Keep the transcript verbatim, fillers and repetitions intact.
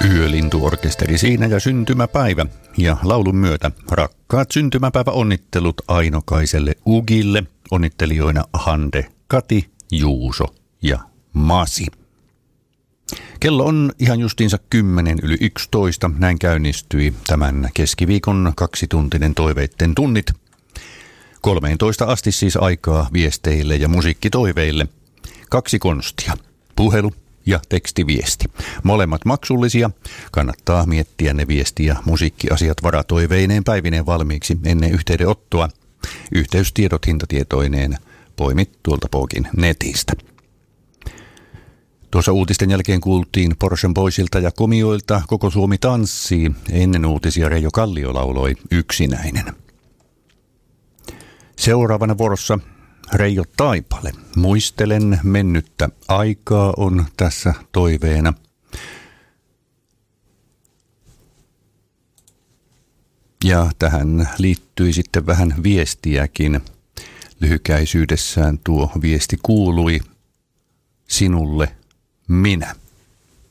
Yölintuorkesteri siinä ja syntymäpäivä. Ja laulun myötä rakkaat syntymäpäiväonnittelut Aino-Kaiselle Ugille. Onnittelijoina Hande, Kati, Juuso ja Masi. Kello on ihan justiinsa kymmenen yli yksitoista. Näin käynnistyi tämän keskiviikon kaksituntinen toiveitten tunnit. kolmeentoista asti siis aikaa viesteille ja musiikkitoiveille. Kaksi konstia. Puhelu ja tekstiviesti. Molemmat maksullisia. Kannattaa miettiä ne viesti- ja musiikkiasiat varatoiveineen päivineen valmiiksi ennen yhteydenottoa. Yhteystiedot hintatietoineen poimit tuolta Pookin netistä. Tuossa uutisten jälkeen kuultiin Porschen Boysilta ja Komioilta Koko Suomi tanssii. Ennen uutisia Reijo Kallio lauloi Yksinäinen. Seuraavana vuorossa Reijo Taipale. Muistelen mennyttä aikaa on tässä toiveena. Ja tähän liittyi sitten vähän viestiäkin. Lyhykäisyydessään tuo viesti kuului: sinulle minä.